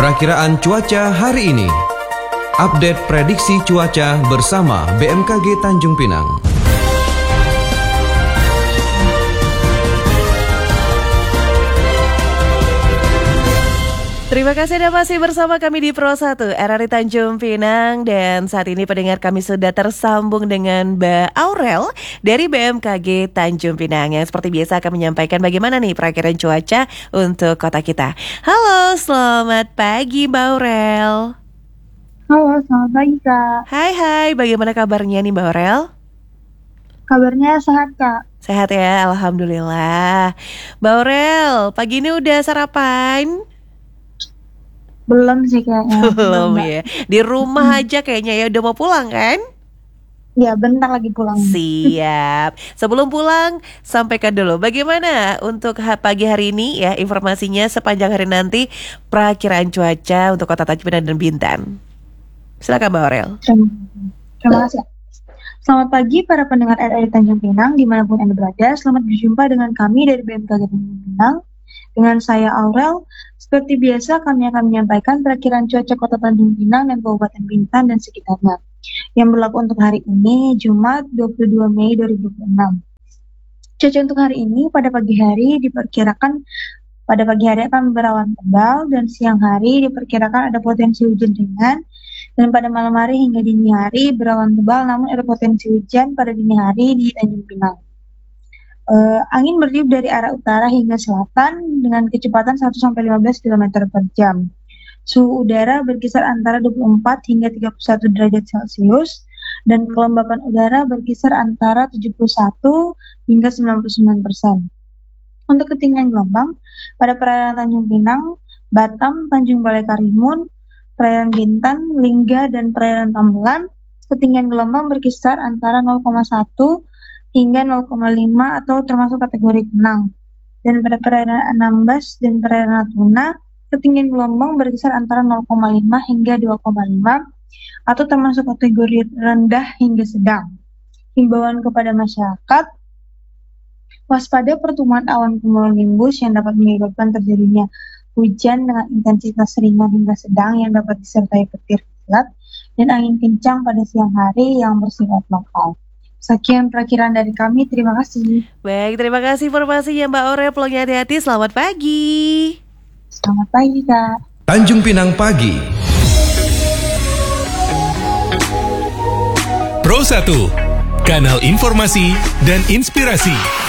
Perakiraan cuaca hari ini. Update prediksi cuaca bersama BMKG Tanjung Pinang. Terima kasih Anda masih bersama kami di Pro 1 RRI Tanjung Pinang. Dan saat ini pendengar kami sudah tersambung dengan Mbak Aurel dari BMKG Tanjung Pinang, yang seperti biasa akan menyampaikan bagaimana nih perakiraan cuaca untuk kota kita. Halo, selamat pagi Mbak Aurel. Halo, selamat pagi Kak. Hai, bagaimana kabarnya nih Mbak Aurel? Kabarnya sehat Kak. Sehat ya, Alhamdulillah. Mbak Aurel, pagi ini udah sarapan? Belum sih kayaknya. Belum ya. Di rumah aja kayaknya ya, udah mau pulang kan? Ya, bentar lagi pulang. Siap. Sebelum pulang, sampaikan dulu bagaimana untuk pagi hari ini ya, informasinya sepanjang hari nanti perakiraan cuaca untuk Kota Tanjung Pinang dan Bintan. Silakan Mbak Aurel. Terima kasih. Selamat pagi para pendengar RRI Tanjung Pinang dimanapun Anda berada. Selamat berjumpa dengan kami dari BMKG Tanjung Pinang. Dengan saya Aurel. Seperti biasa, kami akan menyampaikan perakiraan cuaca Kota Tanjung Pinang dan Kabupaten Bintan dan sekitarnya, yang berlaku untuk hari ini, Jumat 22 Mei 2026. Cuaca untuk hari ini, pada pagi hari akan berawan tebal, dan siang hari diperkirakan ada potensi hujan ringan, dan pada malam hari hingga dini hari berawan tebal, namun ada potensi hujan pada dini hari di Tanjung Pinang. Angin bertiup dari arah utara hingga selatan dengan kecepatan 1-15 km per jam. Suhu udara berkisar antara 24 hingga 31 derajat Celcius dan kelembapan udara berkisar antara 71 hingga 99%. Untuk ketinggian gelombang, pada perairan Tanjung Pinang, Batam, Tanjung Balai Karimun, perairan Bintan, Lingga, dan perairan Tambelan, ketinggian gelombang berkisar antara 0,1 hingga 0,5 atau termasuk kategori tenang. Dan pada perairan Anambas dan perairan Natuna, ketinggian gelombang berkisar antara 0,5 hingga 2,5 atau termasuk kategori rendah hingga sedang. Himbauan kepada masyarakat, waspada pertumbuhan awan cumulonimbus yang dapat menyebabkan terjadinya hujan dengan intensitas ringan hingga sedang yang dapat disertai petir kilat dan angin kencang pada siang hari yang bersifat lokal. Sekian perakiraan dari kami, terima kasih. Baik, terima kasih informasinya Mbak Aurel. Pulangnya hati-hati, selamat pagi. Selamat pagi Kak. Tanjung Pinang Pagi. Pro 1, kanal informasi dan inspirasi.